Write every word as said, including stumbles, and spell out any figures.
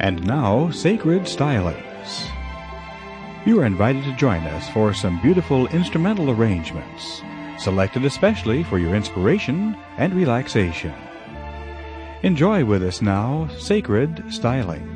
And now, Sacred Stylings. You are invited to join us for some beautiful instrumental arrangements, selected especially for your inspiration and relaxation. Enjoy with us now Sacred Stylings.